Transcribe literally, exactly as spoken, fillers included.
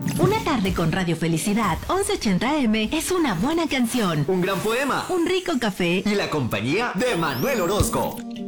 Una tarde con Radio Felicidad once ochenta eme es una buena canción, un gran poema, un rico café y la compañía de Manuel Orozco.